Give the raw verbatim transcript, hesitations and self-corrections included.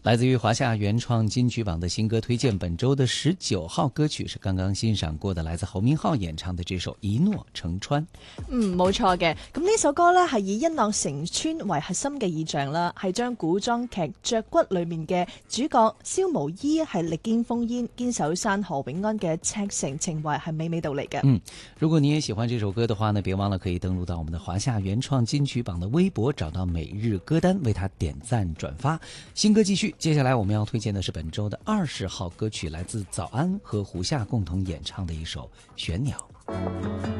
来自于华夏原创金曲榜的新歌推荐，本周的十九號歌曲是剛剛欣賞過的，來自侯明昊演唱的這首《一諾成川》。 嗯，冇錯嘅。咁呢首歌呢係以一諾成川為核心嘅意象啦，係將古裝劇《雀骨》裏面嘅主角蕭無醫係歷經烽煙堅守山河永安嘅赤誠情懷係娓娓道嚟嘅。 嗯，如果你也喜歡這首歌的話呢，別忘了可以登錄到我們的華夏原創金曲榜的微博，找到每日歌單，為它點讚轉發。新歌繼續，接下來我們要推薦的是本周的二十號歌曲，來自早安和胡夏共同演唱的一首《玄鳥》。